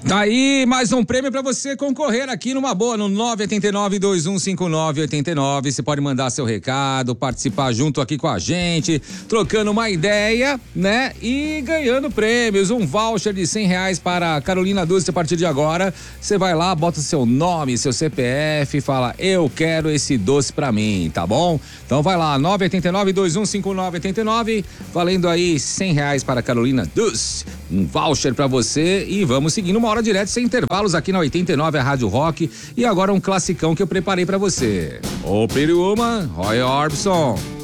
Tá aí mais um prêmio pra você concorrer aqui numa boa, no 989-2159-89. Você pode mandar seu recado, participar junto aqui com a gente, trocando uma ideia, né? E ganhando prêmios, um voucher de R$100 para Carolina Dulce a partir de agora. Você vai lá, bota seu nome, seu CPF e fala, eu quero esse doce pra mim, tá bom? Então vai lá, 989-2159-89, valendo aí R$100 para Carolina Dulce, um voucher pra você e vamos seguindo uma hora direto, sem intervalos aqui na 89, a Rádio Rock. E agora um classicão que eu preparei pra você. Ô, Pretty Woman, Roy Orbison.